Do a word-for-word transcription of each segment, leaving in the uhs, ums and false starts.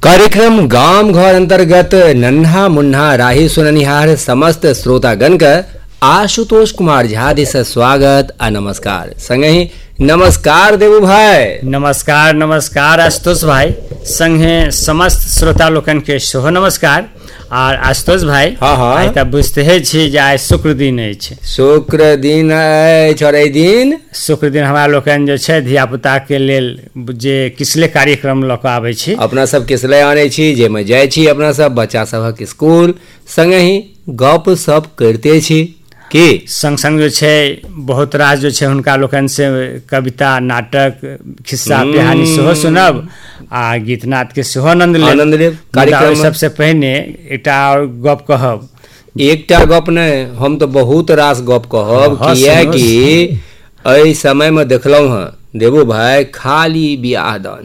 कार्यक्रम गांव घर अंतर्गत नन्हा मुन्हा राही सुननिहार समस्त श्रोतागण का आशुतोष कुमार झा दिस स्वागत आ नमस्कार। संगे नमस्कार देवू भाई। नमस्कार नमस्कार आशुतोष भाई, संगे समस्त श्रोता लोकन के सेहो नमस्कार। और आशुतोष भाई हाँ हाँ आइ त बुझते छी जे आइ शुक्र दिन अछि। शुक्र दिन अछि और एहि दिन शुक्र दिन हमरा लोकन जे छै धिया पुता के लेल जे किसले कार्यक्रम लऽ कऽ आबै छी, अपना सब किसले आनै छी, जेमे जाइ छी अपना सब बच्चा सबक स्कूल, संगे ही गप सप करते छी कि संग संग जो छै बहुत रास जो छै हुनका लोकन से कविता नाटक खिस्सा पिहानी सेहो सुनब आ गीत नाद के सेहो आनंद लेब आनंद लेब। कार्यक्रम सबसे पहिने एकटा और गप कहब। एकटा गप नहीं, हम तो बहुत रास गप कहब, कियाकि एहि समय में देखलहुँ हँ देवू भाई खाली बियाह दान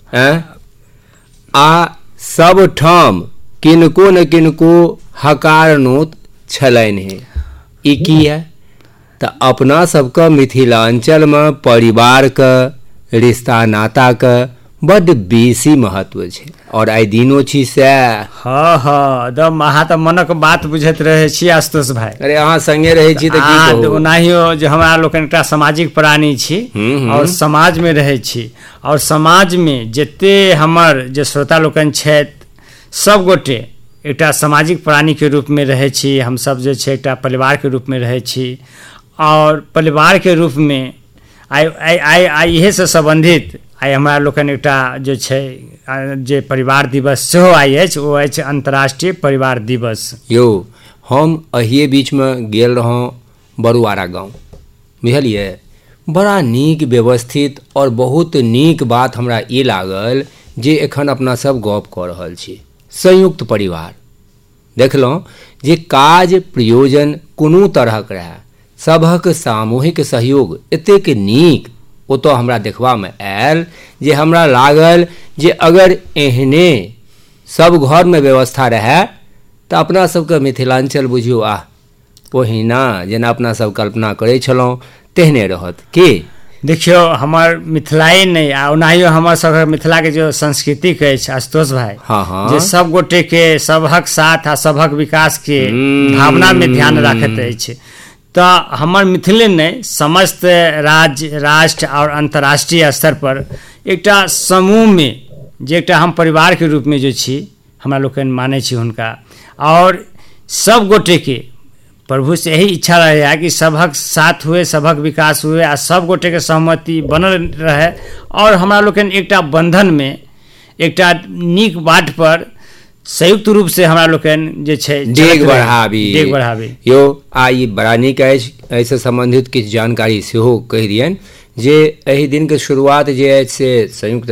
आ सब ठाम किनको न किनको हकार नोत छलनि है। ई की है तो अपना सबका मिथिलांचल में परिवार का रिश्ता नाता का बड़ बेसी महत्व है और आई दिनो छी से हाँ हाँ दम अहाँ तो मनक बात बुझैत रहे छी आशुतोष भाई। अरे अहाँ संगे रहे छी तो की कहू, ओनाहियो जे हमरा लोकन एकटा सामाजिक प्राणी छी और समाज में रहे छी और समाज में जते हमर जे श्रोता लोकन छथि सब गोटे एकटा सामाजिक प्राणी के रूप में रहे छी। हम सब जे छै एकटा परिवार के रूप में रहे छी और परिवार के रूप में आइ आइ आइ आइ इहे से संबंधित आइ हमरा लोकन एकटा जे छै जे परिवार दिवस सेहो आइ अछि, ओ अछि अंतर्राष्ट्रीय परिवार दिवस। यो हम अहिए बीच में गेल रहौं बरुआरा गाँव, बुझलिए बड़ा नीक व्यवस्थित और बहुत नीक बात हमरा ये लागल जे एखन अपना सब गप कऽ रहल छी संयुक्त परिवार। देखलहुँ जे काज प्रयोजन कोनो तरहक रहै, सभक सामूहिक सहयोग एतेक नीक ओतऽ हमरा देखबा में आयल जे हमरा लागल जे अगर एहने सब घर में व्यवस्था रहै तऽ अपना सबके मिथिलांचल बुझियौ आह ओहिना जेना अपना सब कल्पना करै छलहुँ तेहने रहत की। देखियो हमर मिथिलाए नहीं आ ओनाहियो हमर सब मिथिला के जो संस्कृति अछि आशुतोष भाई, हाँ हाँ जे सब गोटे के सबहक साथ आ सबहक विकास के भावना में ध्यान राखैत अछि। तो हमर मिथिले नहीं समस्त राज्य राष्ट्र और अंतर्राष्ट्रीय स्तर पर एकटा समूह में जे एकटा हम परिवार के रूप में जो छी हमरा लोकन मानै छी हुनका, और सब गोटे के प्रभु से यही इच्छा रहे कि सबक साथ हुए सबक विकास हुए आ सब गोटे के सहमति बनल रहे और हमरा लोकन एकटा बंधन में एकटा नीक बाट पर संयुक्त रूप से हमरा लोकन जे छै डेग बढ़ाबी डेग बढ़ाबी। यो आई बड़ा नीक अछि, एहिसँ संबंधित किछु जानकारी सेहो कहि दियनि जे एहि दिन के शुरुआत जे अछि से संयुक्त